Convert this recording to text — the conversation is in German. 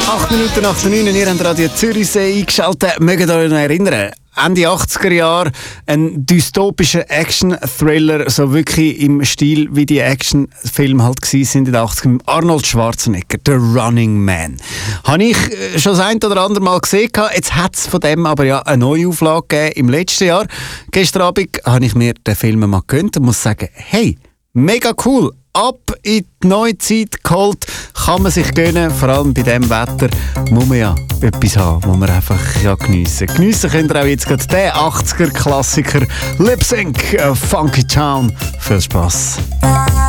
8 Minuten nach 9 Uhr, ihr habt Radio Zürichsee eingeschaltet. Mögt ihr euch noch erinnern? Ende 80er Jahre, ein dystopischer Action-Thriller, so wirklich im Stil, wie die Actionfilme halt sind in den 80ern, mit Arnold Schwarzenegger, The Running Man. Habe ich schon das ein oder andere Mal gesehen. Jetzt hat es von dem aber ja eine neue Auflage gegeben im letzten Jahr. Gestern Abend habe ich mir den Film mal gegönnt und muss sagen, hey, mega cool. Ab in die Neuzeit geholt, kann man sich gönnen. Vor allem bei diesem Wetter muss man ja etwas haben, wo man einfach geniessen kann. Geniessen könnt ihr auch jetzt gerade den 80er-Klassiker Lip Sync, Funky Town. Viel Spass.